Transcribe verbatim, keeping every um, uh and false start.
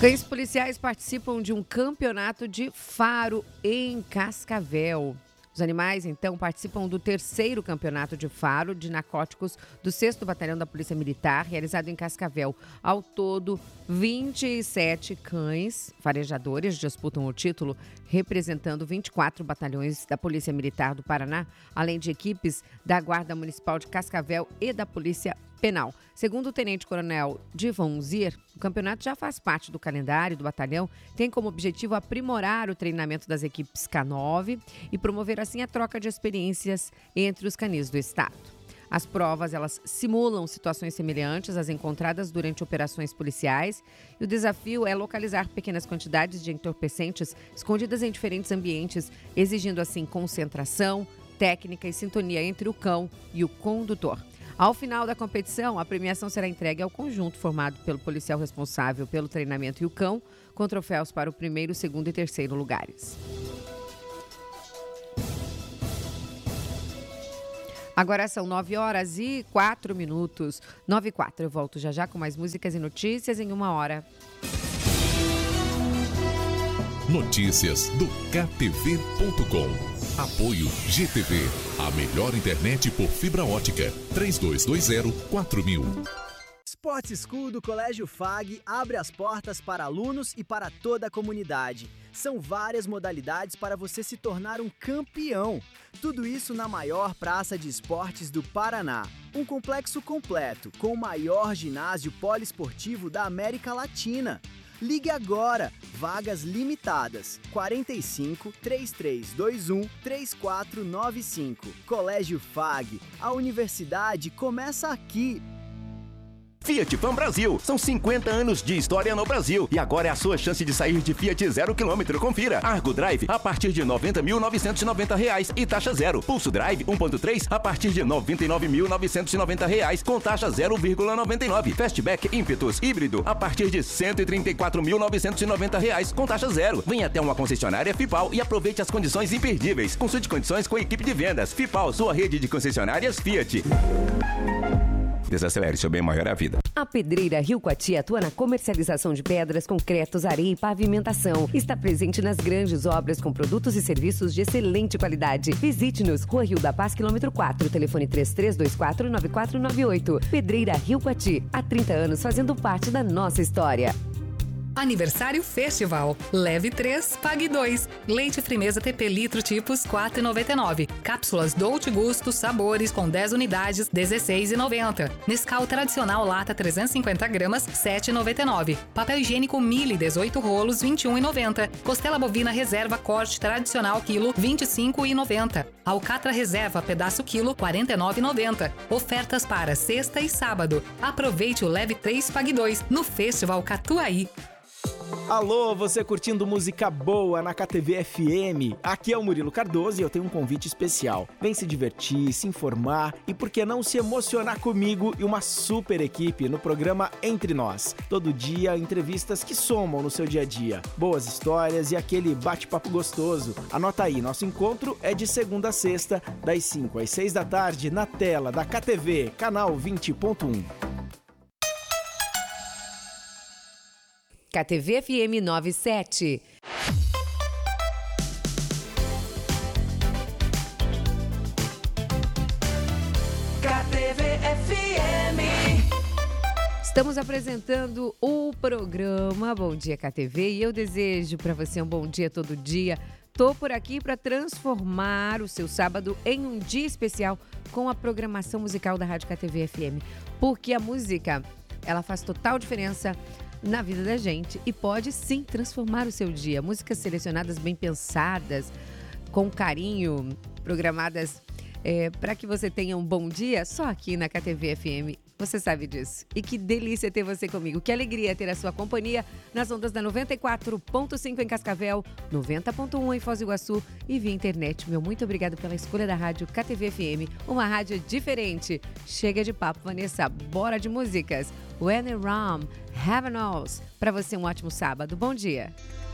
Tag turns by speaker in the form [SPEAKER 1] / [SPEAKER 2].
[SPEAKER 1] Cães policiais participam de um campeonato de faro em Cascavel. Os animais, então, participam do terceiro campeonato de faro de narcóticos do sexto Batalhão da Polícia Militar, realizado em Cascavel. Ao todo, vinte e sete cães farejadores disputam o título, representando vinte e quatro batalhões da Polícia Militar do Paraná, além de equipes da Guarda Municipal de Cascavel e da Polícia Penal. Segundo o tenente-coronel Divon Zir, o campeonato já faz parte do calendário do batalhão, tem como objetivo aprimorar o treinamento das equipes K nove e promover assim a troca de experiências entre os canis do estado. As provas, elas simulam situações semelhantes às encontradas durante operações policiais e o desafio é localizar pequenas quantidades de entorpecentes escondidas em diferentes ambientes, exigindo assim concentração, técnica e sintonia entre o cão e o condutor. Ao final da competição, a premiação será entregue ao conjunto formado pelo policial responsável pelo treinamento e o cão, com troféus para o primeiro, segundo e terceiro lugares. Agora são nove horas e quatro minutos. nove e quatro. Eu volto já já com mais músicas e notícias em uma hora.
[SPEAKER 2] Notícias do K T V ponto com. Apoio G T V, a melhor internet por fibra ótica. três dois dois zero quatro mil.
[SPEAKER 3] Sport School do Colégio F A G abre as portas para alunos e para toda a comunidade. São várias modalidades para você se tornar um campeão. Tudo isso na maior praça de esportes do Paraná. Um complexo completo, com o maior ginásio poliesportivo da América Latina. Ligue agora, vagas limitadas, quarenta e cinco, trinta e três vinte e um, trinta e quatro noventa e cinco. Colégio F A G, a universidade começa aqui.
[SPEAKER 4] Fiat Fan Brasil. São cinquenta anos de história no Brasil. E agora é a sua chance de sair de Fiat zero quilômetro. Confira. Argo Drive a partir de noventa mil novecentos e noventa reais e taxa zero. Pulso Drive um ponto três a partir de noventa e nove mil novecentos e noventa reais com taxa zero vírgula noventa e nove. Fastback Impetus híbrido a partir de cento e trinta e quatro mil novecentos e noventa reais com taxa zero. Venha até uma concessionária Fipal e aproveite as condições imperdíveis. Consulte condições com a equipe de vendas. Fipal, sua rede de concessionárias Fiat. Desacelere, seu bem maior é a vida.
[SPEAKER 5] A Pedreira Rio Coati atua na comercialização de pedras, concretos, areia e pavimentação. Está presente nas grandes obras com produtos e serviços de excelente qualidade. Visite-nos, Rua Rio da Paz, quilômetro quatro, telefone três três dois quatro nove quatro nove oito. Pedreira Rio Coati, há trinta anos fazendo parte da nossa história.
[SPEAKER 6] Aniversário Festival. Leve três, pague dois. Leite Frimeza T P litro tipos quatro reais e noventa e nove. Cápsulas Dolce Gusto sabores com dez unidades dezesseis reais e noventa. Nescau tradicional lata trezentos e cinquenta gramas sete reais e noventa e nove. Papel higiênico Mille dezoito rolos vinte e um reais e noventa. Costela bovina reserva corte tradicional quilo vinte e cinco reais e noventa. Alcatra reserva pedaço quilo quarenta e nove reais e noventa. Ofertas para sexta e sábado. Aproveite o Leve três, pague dois no Festival Catuaí.
[SPEAKER 3] Alô, você curtindo música boa na K T V F M? Aqui é o Murilo Cardoso e eu tenho um convite especial. Vem se divertir, se informar e por que não se emocionar comigo e uma super equipe no programa Entre Nós. Todo dia, entrevistas que somam no seu dia a dia. Boas histórias e aquele bate-papo gostoso. Anota aí, nosso encontro é de segunda a sexta, das cinco às seis da tarde, na tela da K T V, canal vinte ponto um.
[SPEAKER 5] K T V F M noventa e sete.
[SPEAKER 1] K T V F M. Estamos apresentando o programa Bom Dia K T V e eu desejo para você um bom dia todo dia. Tô por aqui para transformar o seu sábado em um dia especial com a programação musical da Rádio K T V F M, porque a música, ela faz total diferença na vida da gente e pode sim transformar o seu dia. Músicas selecionadas, bem pensadas, com carinho, programadas é, para que você tenha um bom dia, só aqui na K T V F M. Você sabe disso. E que delícia ter você comigo. Que alegria ter a sua companhia nas ondas da noventa e quatro ponto cinco em Cascavel, noventa ponto um em Foz do Iguaçu e via internet. Meu muito obrigado pela escolha da rádio K T V F M. Uma rádio diferente. Chega de papo, Vanessa. Bora de músicas. When in Rome, Heaven Knows. Para você um ótimo sábado. Bom dia.